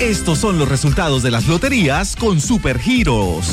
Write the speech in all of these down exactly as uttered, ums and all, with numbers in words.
Estos son los resultados de las loterías con Supergiros.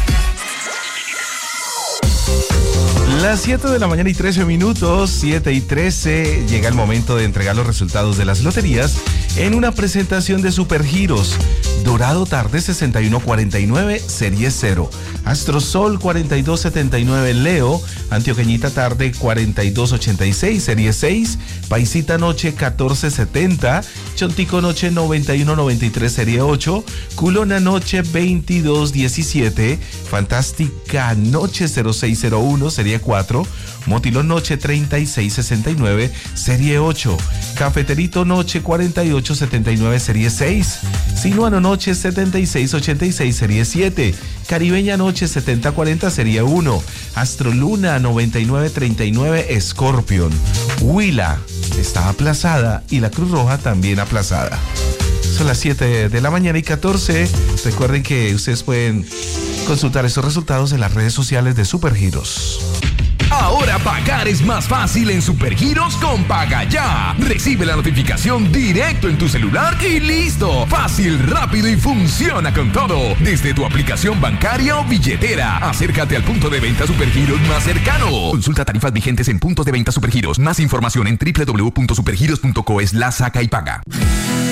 Las siete de la mañana y trece minutos, siete y trece, llega el momento de entregar los resultados de las loterías en una presentación de Supergiros. Dorado Tarde sesenta y uno cuarenta y nueve, serie cero. Astrosol cuarenta y dos setenta y nueve, Leo. Antioqueñita Tarde cuarenta y dos ochenta y seis, serie seis. Paisita Noche catorce setenta. Chontico Noche noventa y uno noventa y tres, serie ocho. Culona Noche veintidós diecisiete. Fantástica Noche cero seis cero uno, serie cuatro. Motilón Noche treinta y seis sesenta y nueve, serie ocho. Cafeterito Noche cuarenta y ocho setenta y nueve, serie seis. Sinuano Noche setenta y seis ochenta y seis, serie siete. Caribeña Noche setenta cuarenta, serie uno. Astroluna noventa y nueve treinta y nueve, Scorpion. Huila está aplazada y la Cruz Roja también aplazada. Son las siete de la mañana y catorce. Recuerden que ustedes pueden consultar estos resultados en las redes sociales de Supergiros. Ahora pagar es más fácil en Supergiros con Paga Ya. Recibe la notificación directo en tu celular y listo. Fácil, rápido y funciona con todo. Desde tu aplicación bancaria o billetera. Acércate al punto de venta Supergiros más cercano. Consulta tarifas vigentes en puntos de venta Supergiros. Más información en doble u doble u doble u punto supergiros punto co slash saca y paga.